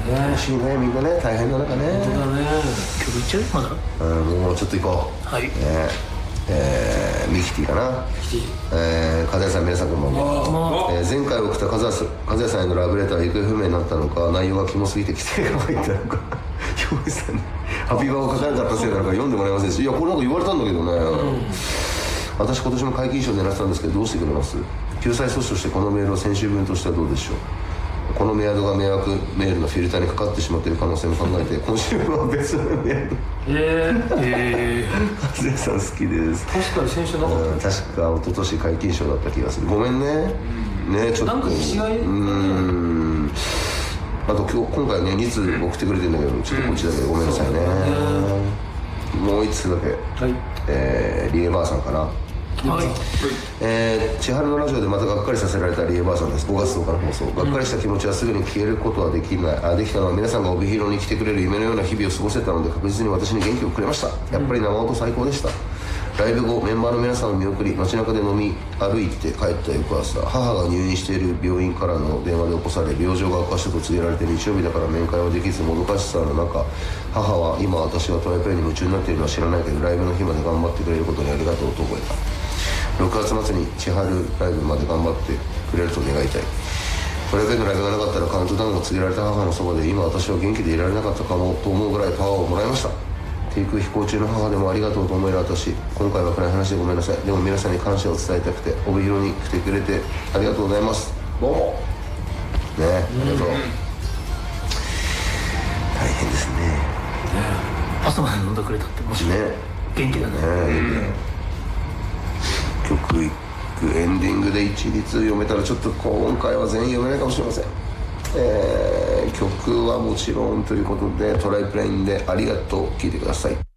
楽しいね、みんなね、大変な中ね。 本当だね。曲いっちゃうまだ。 もうちょっと行こう。 はい。 ミキティかな。和也さん、皆さんこんばんは。前回送った和也さんへのラブレターは行方不明になったのか、内容がキモすぎて規定が入ったのか、ひょうさんにハピバーを書かなかったせいなのか読んでもらえませんし、いやこれなんか言われたんだけどね、私今年も皆勤賞狙ってたんですけどどうしてくれます？救済措置としてこのメールを先週分としてはどうでしょう。このメアドが迷惑メールのフィルターにかかってしまっている可能性も考えて、今週は別のメール和也さん好きです。 確かに先週なかった、 確か一昨年皆勤賞だった気がする。ごめんね、ね、ちょっとなんか違い、 あと今回ね2通送ってくれてるんだけど、ちょっとこっちだけごめんなさいね。もう1通だけ、リエばあさんかな。はい、千春のラジオでまたがっかりさせられたリエばあさんです。5月10日の放送、がっかりした気持ちはすぐに消えることはできたのは皆さんが帯広に来てくれる夢のような日々を過ごせたので、確実に私に元気をくれました。やっぱり生音最高でした。ライブ後メンバーの皆さんを見送り街中で飲み歩いて帰った翌朝、母が入院している病院からの電話で起こされ、病状が悪化したと告げられて、日曜日だから面会はできずもどかしさの中、母は今私がトライプレイに夢中になっているのは知らないけどライブの日まで頑張ってくれることにありがとうと覚えた。6月末に千春ライブまで頑張ってくれると願いたい。トライプレイのライブがなかったらカウントダウンを告げられた母のそばで今私は元気でいられなかったかもと思うぐらいパワーをもらいました。低空飛行中の母でもありがとうと思える私、今回は暗い話でごめんなさい。でも皆さんに感謝を伝えたくて帯広に来てくれてありがとうございます。どうもね、ありがとう。大変ですね。 朝まで飲んでくれたってもしね、元気だね。 曲いくエンディングで一律読めたらちょっと今回は全員読めないかもしれません。曲はもちろんということでトライプレインでありがとう聴いてください。